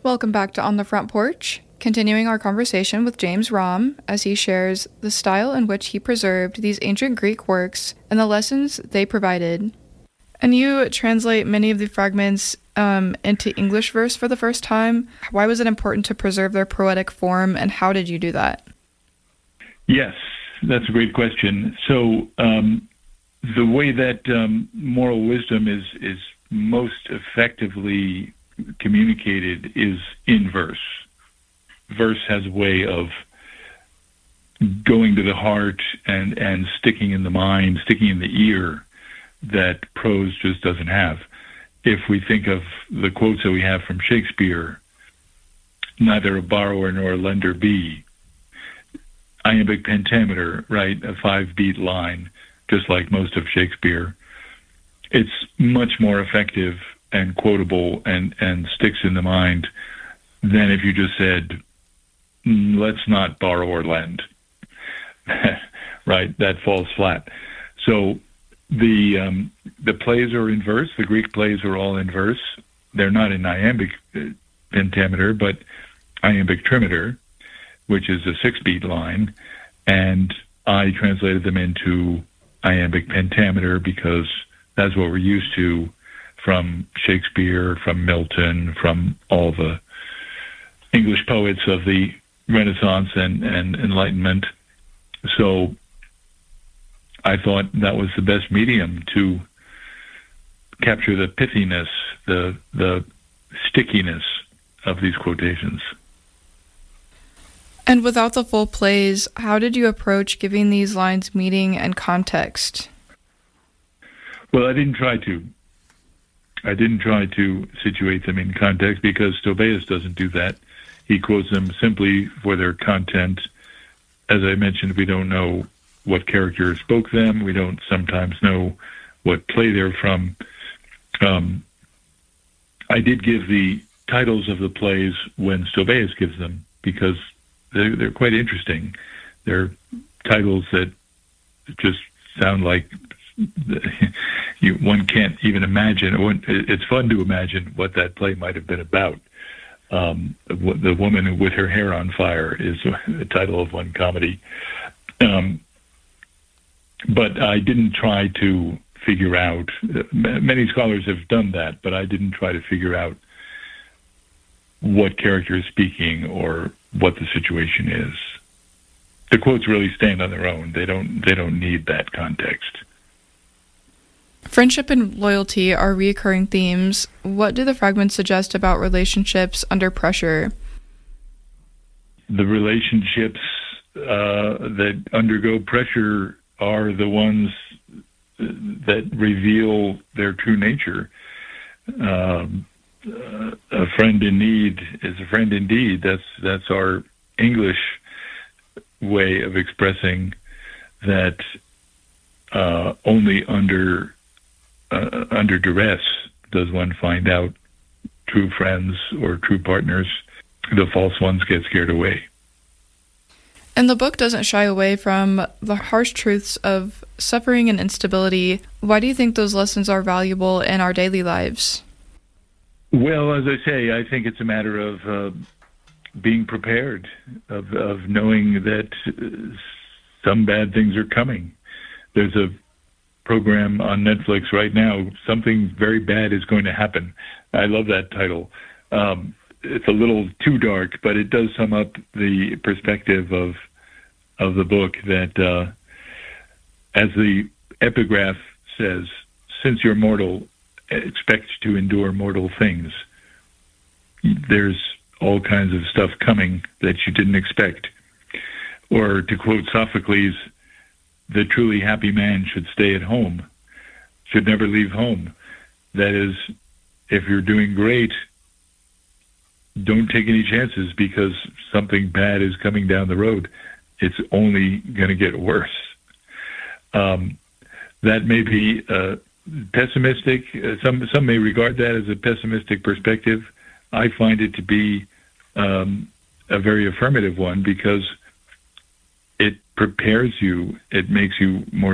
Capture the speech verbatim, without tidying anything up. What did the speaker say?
Welcome back to On the Front Porch, continuing our conversation with James Romm as he shares the style in which he preserved these ancient Greek works and the lessons they provided. And you translate many of the fragments um, into English verse for the first time. Why was it important to preserve their poetic form, and how did you do that? Yes, that's a great question. So um, the way that um, moral wisdom is, is most effectively communicated is in verse. Verse has a way of going to the heart and, and sticking in the mind, sticking in the ear that prose just doesn't have. If we think of the quotes that we have from Shakespeare, neither a borrower nor a lender be, iambic pentameter, right, a five-beat line, just like most of Shakespeare, it's much more effective and quotable and, and sticks in the mind than if you just said, let's not borrow or lend. Right? That falls flat. So the um, the plays are in verse. The Greek plays are all in verse. They're not in iambic pentameter, but iambic trimeter, which is a six-beat line. And I translated them into iambic pentameter because that's what we're used to from Shakespeare, from Milton, from all the English poets of the Renaissance and, and Enlightenment. So I thought that was the best medium to capture the pithiness, the the stickiness of these quotations. And without the full plays, how did you approach giving these lines meaning and context? Well, I didn't try to. I didn't try to situate them in context because Stobaeus doesn't do that. He quotes them simply for their content. As I mentioned, we don't know what character spoke them. We don't sometimes know what play they're from. Um, I did give the titles of the plays when Stobaeus gives them because they're, they're quite interesting. They're titles that just sound like you, one can't even imagine. One, it's fun to imagine what that play might have been about. Um, the Woman with Her Hair on Fire is the title of one comedy. Um, but I didn't try to figure out, many scholars have done that, but I didn't try to figure out what character is speaking or what the situation is. The quotes really stand on their own. They don't, they don't need that context. Friendship and loyalty are recurring themes. What do the fragments suggest about relationships under pressure? The relationships uh, that undergo pressure are the ones that reveal their true nature. Um, uh, a friend in need is a friend indeed. That's that's our English way of expressing that uh, only under Uh, under duress does one find out true friends or true partners. The false ones get scared away. And the book doesn't shy away from the harsh truths of suffering and instability. Why do you think those lessons are valuable in our daily lives? Well, as I say, I think it's a matter of uh, being prepared, of, of knowing that uh, some bad things are coming. There's a program on Netflix right now, Something Very Bad is Going to Happen. I love that title. Um, it's a little too dark, but it does sum up the perspective of of the book that, uh, as the epigraph says, since you're mortal, expect to endure mortal things. There's all kinds of stuff coming that you didn't expect. Or to quote Sophocles, the truly happy man should stay at home, should never leave home. That is, if you're doing great, don't take any chances because something bad is coming down the road. It's only going to get worse. Um, that may be uh, pessimistic. Uh, some some may regard that as a pessimistic perspective. I find it to be um, a very affirmative one because it prepares you, it makes you more